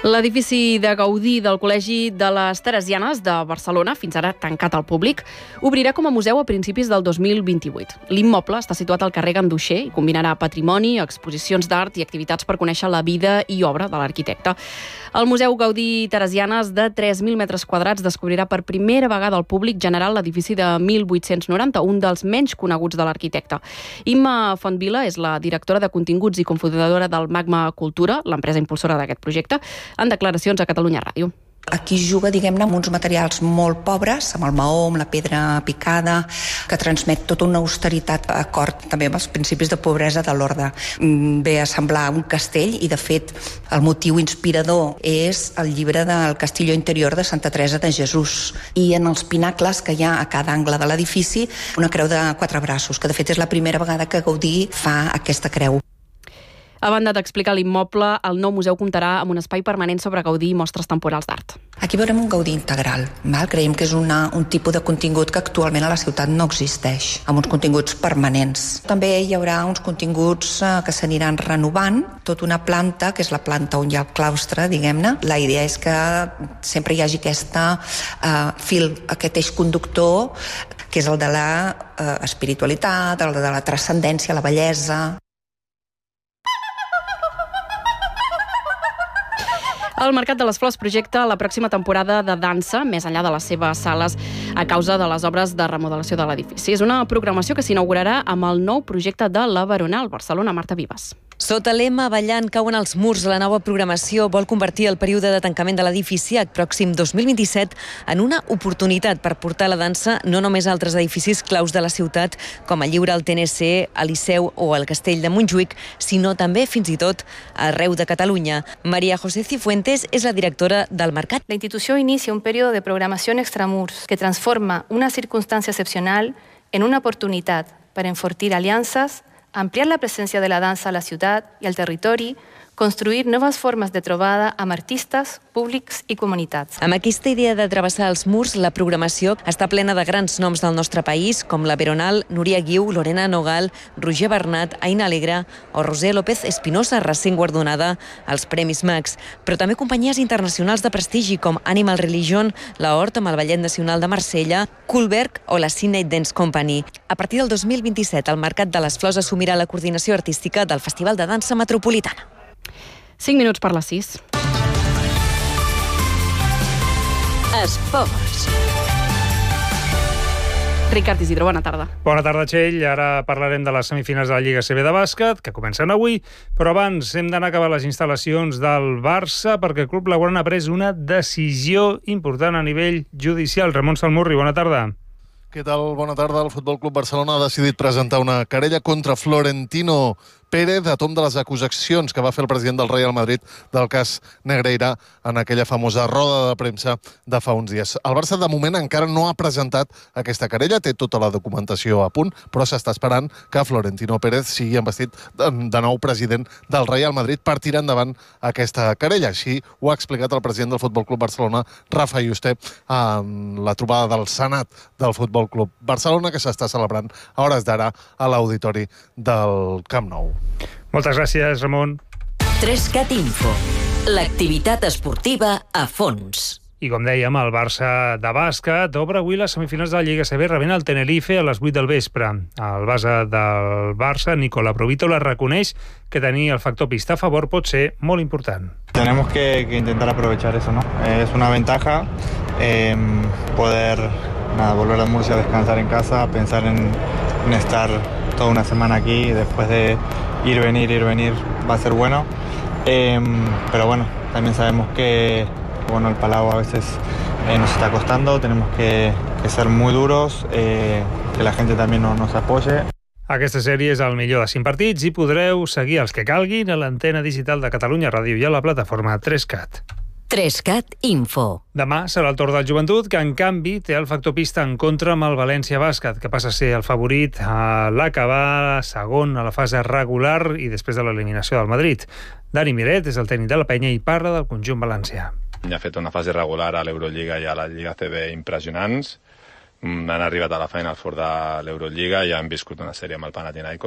L'edifici de Gaudí del Col·legi de les Teresianes de Barcelona, fins ara tancat al públic, obrirà com a museu a principis del 2028. L'immoble està situat al carrer Ganduxer i combinarà patrimoni, exposicions d'art i activitats per conèixer la vida i obra de l'arquitecte. El Museu Gaudí Teresianes, de 3.000 metres quadrats, descobrirà per primera vegada al públic general l'edifici de 1890, un dels menys coneguts de l'arquitecte. Imma Fontvila és la directora de continguts i cofundadora del Magma Cultura, l'empresa impulsora d'aquest projecte, en declaracions a Catalunya Ràdio. Aquí juga, diguem-ne, amb uns materials molt pobres, amb el maó, amb la pedra picada, que transmet tota una austeritat d'acord també amb els principis de pobresa de l'orde. Ve a semblar un castell i, de fet, el motiu inspirador és el llibre del Castillo Interior de Santa Teresa de Jesús. I en els pinacles que hi ha a cada angle de l'edifici, una creu de 4 braços, que de fet és la primera vegada que Gaudí fa aquesta creu. A banda d'explicar l'immoble, el nou museu comptarà amb un espai permanent sobre Gaudí i mostres temporals d'art. Aquí veurem un Gaudí integral. Creiem que és un tipus de contingut que actualment a la ciutat no existeix, amb uns continguts permanents. També hi haurà uns continguts que s'aniran renovant, tota una planta, que és la planta on hi ha el claustre, diguem-ne. La idea és que sempre hi hagi aquest eix conductor, que és el de la espiritualitat, el de la transcendència, la bellesa. El Mercat de les Flors projecta la pròxima temporada de dansa, més enllà de les seves sales, a causa de les obres de remodelació de l'edifici. És una programació que s'inaugurarà amb el nou projecte de la Veronal, Barcelona. Marta Vives. Sota lema Ballant cauen els murs, la nova programació vol convertir el període de tancament de l'edifici al pròxim 2027 en una oportunitat per portar la dansa no només a altres edificis claus de la ciutat, com el Lliure, el TNC, el Liceu o el Castell de Montjuïc, sinó també, fins i tot, arreu de Catalunya. María José Cifuentes és la directora del Mercat. La institució inicia un període de programació extramurs que transforma una circumstància excepcional en una oportunitat per enfortir aliances, ampliar la presència de la dansa a la ciutat i al territori, construir noves formes de trobada amb artistes, públics i comunitats. Amb aquesta idea de travessar els murs, la programació està plena de grans noms del nostre país, com la Veronal, Núria Guiu, Lorena Nogal, Roger Bernat, Aina Alegre o Roser López Espinosa, recent guardonada als Premis Max. Però també companyies internacionals de prestigi com Animal Religion, la Hort amb el Ballet Nacional de Marsella, Kohlberg o la Sydney Dance Company. A partir del 2027, el Mercat de les Flors assumirà la coordinació artística del Festival de Dansa Metropolitana. 5 minuts per les 6. Esports. Ricard Isidro, bona tarda. Bona tarda, Txell. Ara parlarem de les semifinals de la Lliga CB de bàsquet, que comencen avui, però abans hem d'anar a acabar les instal·lacions del Barça perquè el club blaugrana ha pres una decisió important a nivell judicial. Ramon Salmurri, bona tarda. Què tal? Bona tarda. El Futbol Club Barcelona ha decidit presentar una querella contra Florentino Pérez a tomb de les acusacions que va fer el president del Real Madrid del cas Negreira en aquella famosa roda de premsa de fa uns dies. El Barça, de moment, encara no ha presentat aquesta querella, té tota la documentació a punt, però s'està esperant que Florentino Pérez sigui investit de nou president del Real Madrid per tirar endavant aquesta querella. Així ho ha explicat el president del Futbol Club Barcelona, Rafa Yuste, en la trobada del Senat del Futbol Club Barcelona, que s'està celebrant a hores d'ara a l'auditori del Camp Nou. Moltes gràcies, Ramon. 3CAT Info. L'activitat esportiva a fons. I com dèiem, el Barça de bàsquet obre avui les semifinals de la Lliga CB rebent el Tenerife a les 8 del vespre. El base del Barça, Nicola Provítola, reconeix que tenir el factor pista a favor pot ser molt important. Tenemos que intentar aprovechar eso, ¿no? Es una ventaja poder volver a Murcia a descansar en casa, pensar en estar toda una semana aquí, después de ir, venir, va a ser bueno. Pero bueno, también sabemos que el Palau a veces nos está costando, tenemos que ser muy duros, que la gente también nos apoye. Aquesta sèrie és el millor de 5 partits i podreu seguir els que calguin a l'antena digital de Catalunya Ràdio i a la plataforma 3CAT. 3CAT Info. Demà serà el torn del Joventut, que en canvi té el factor pista en contra amb el València Bàsquet, que passa a ser el favorit a l'acabar segon a la fase regular i després de l'eliminació del Madrid. Dani Miret és el tècnic de la penya i parla del conjunt valencià. Ja ha fet una fase regular a l'Eurolliga i a la Lliga CB impressionants. Han arribat a la Final Four de l'Eurolliga i han viscut una sèrie amb el Panathinaikos